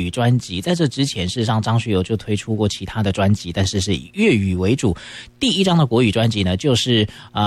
语专辑。在这之前，事实上张学友就推出过其他的专辑，但是是以粤语为主。第一张的国语专辑呢，就是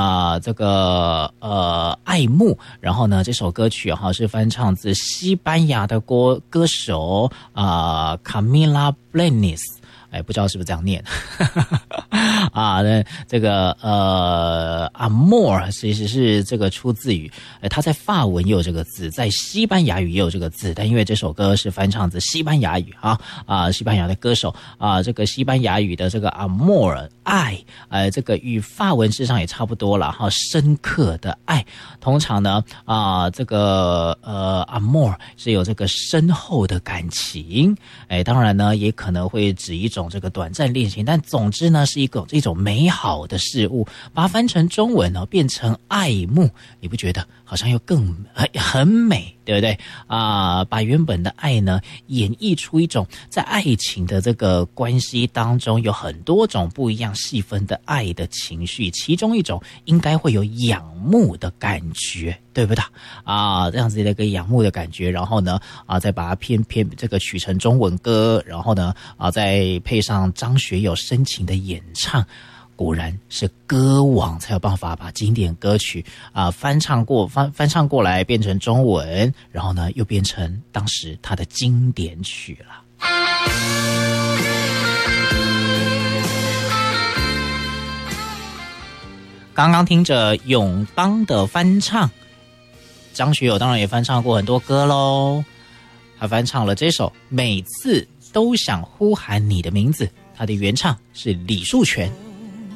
爱慕，然后呢这首歌曲是翻唱自西班牙的歌手Camila Blanes。不知道是不是这样念那这个Amor 其实是这个出自于它在法文也有这个字，在西班牙语也有这个字，但因为这首歌是翻唱自西班牙语西班牙的歌手这个西班牙语的这个 Amor 爱这个与法文事实上也差不多了深刻的爱。通常呢这个Amor 是有这个深厚的感情，当然呢也可能会指一种这个短暂恋情，但总之呢是一种美好的事物。把它翻成中文变成爱慕，你不觉得好像又更很美，对不对把原本的爱呢演绎出一种在爱情的这个关系当中有很多种不一样细分的爱的情绪，其中一种应该会有仰慕的感觉，对不对这样子的一个仰慕的感觉，然后呢再把它偏这个取成中文歌，然后呢再配上张学友深情的演唱，果然是歌王才有办法把经典歌曲翻唱过来变成中文，然后呢又变成当时他的经典曲了。刚刚听着永邦的翻唱，张学友当然也翻唱过很多歌咯，他翻唱了这首《每次都想呼喊你的名字》，他的原唱是李树泉。